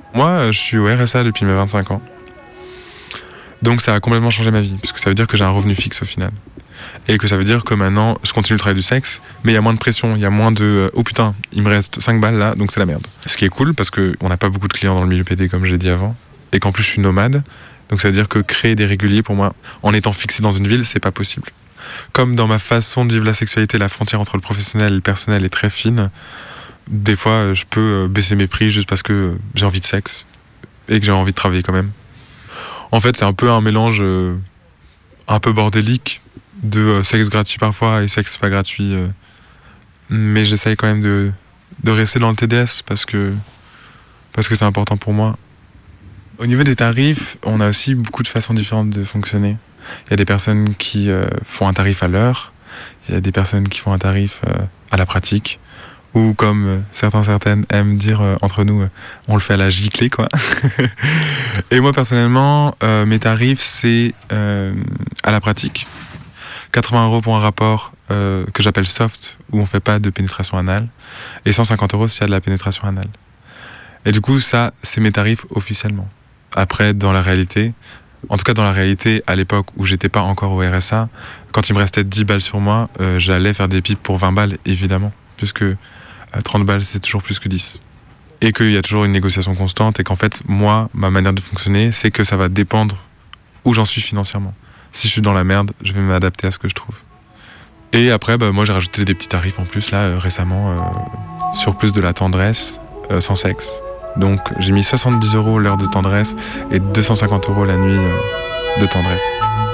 Moi, je suis au RSA depuis mes 25 ans. Donc ça a complètement changé ma vie, puisque ça veut dire que j'ai un revenu fixe au final. Et que ça veut dire que maintenant, je continue le travail du sexe, mais il y a moins de pression, il y a moins de oh putain, il me reste 5 balles là, donc c'est la merde. Ce qui est cool, parce qu'on n'a pas beaucoup de clients dans le milieu PD, comme j'ai dit avant, et qu'en plus je suis nomade, donc ça veut dire que créer des réguliers, pour moi, en étant fixé dans une ville, c'est pas possible. Comme dans ma façon de vivre la sexualité, la frontière entre le professionnel et le personnel est très fine, des fois je peux baisser mes prix juste parce que j'ai envie de sexe, et que j'ai envie de travailler quand même. En fait, c'est un peu un mélange un peu bordélique de sexe gratuit parfois et sexe pas gratuit. Mais j'essaye quand même de rester dans le TDS parce que c'est important pour moi. Au niveau des tarifs, on a aussi beaucoup de façons différentes de fonctionner. Il y a des personnes qui font un tarif à l'heure, il y a des personnes qui font un tarif à la pratique, ou comme certaines aiment dire entre nous, on le fait à la giclée, quoi. Et moi, personnellement, mes tarifs, c'est à la pratique. 80 € pour un rapport que j'appelle soft, où on fait pas de pénétration anale, et 150 € s'il y a de la pénétration anale. Et du coup, ça, c'est mes tarifs officiellement. Après, dans la réalité, en tout cas dans la réalité, à l'époque où j'étais pas encore au RSA, quand il me restait 10 balles sur moi, j'allais faire des pipes pour 20 balles, évidemment, puisque 30 balles, c'est toujours plus que 10. Et qu'il y a toujours une négociation constante, et qu'en fait, moi, ma manière de fonctionner, c'est que ça va dépendre où j'en suis financièrement. Si je suis dans la merde, je vais m'adapter à ce que je trouve. Et après, moi, j'ai rajouté des petits tarifs en plus, là, récemment, sur plus de la tendresse, sans sexe. Donc, j'ai mis 70 € l'heure de tendresse et 250 € la nuit de tendresse.